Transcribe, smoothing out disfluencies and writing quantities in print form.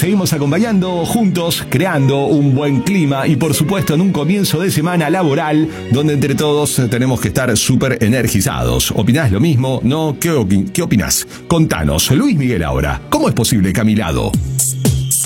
seguimos acompañando juntos, creando un buen clima y por supuesto en un comienzo de semana laboral donde entre todos tenemos que estar súper energizados. ¿Opinás lo mismo? ¿No? ¿Qué opinás? Contanos. Luis Miguel ahora. ¿Cómo es posible que a mi lado